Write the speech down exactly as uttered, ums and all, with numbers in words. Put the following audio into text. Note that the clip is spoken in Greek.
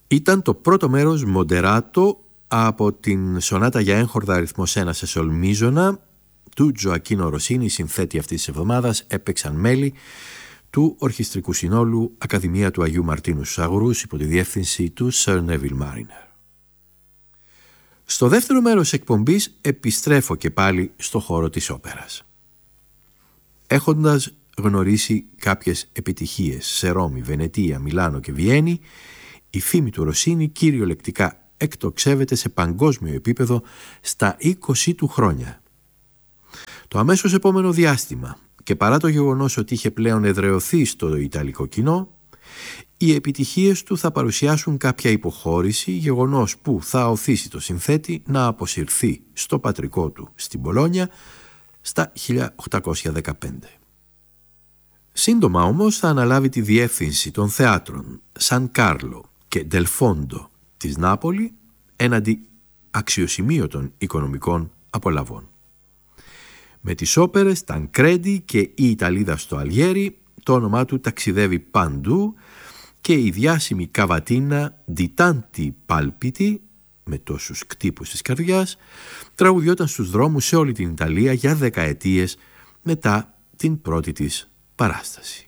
Ήταν το πρώτο μέρος μοντεράτο από την σονάτα για έγχορδα αριθμός ένα σε σολ μείζωνα του Τζοακίνο Ροσίνη. Συνθέτη αυτής της εβδομάδας έπαιξαν μέλη του ορχιστρικού συνόλου Ακαδημία του Αγίου Μαρτίνου στους Αγρούς υπό τη διεύθυνση του Sir Neville Mariner. Στο δεύτερο μέρος εκπομπής επιστρέφω και πάλι στο χώρο της όπερας. Έχοντας γνωρίσει κάποιες επιτυχίες σε Ρώμη, Βενετία, Μιλάνο και Βιέννη, η φήμη του Ροσίνη κυριολεκτικά εκτοξεύεται σε παγκόσμιο επίπεδο στα είκοσι του χρόνια. Το αμέσως επόμενο διάστημα, και παρά το γεγονός ότι είχε πλέον εδραιωθεί στο ιταλικό κοινό, οι επιτυχίες του θα παρουσιάσουν κάποια υποχώρηση, γεγονός που θα οθήσει το συνθέτη να αποσυρθεί στο πατρικό του στην Πολόνια στα χίλια οκτακόσια δεκαπέντε. Σύντομα όμως θα αναλάβει τη διεύθυνση των θεάτρων Σαν Κάρλο και Ντελφόντο της Νάπολη έναντι αξιοσημείωτων οικονομικών απολαβών. Με τις όπερες Τανκρέντι και η Ιταλίδα στο Αλγέρι το όνομά του ταξιδεύει παντού και η διάσημη καβατίνα «Di tanti palpiti» με τόσους κτύπους της καρδιάς τραγουδιόταν στους δρόμους σε όλη την Ιταλία για δεκαετίες μετά την πρώτη της παράσταση.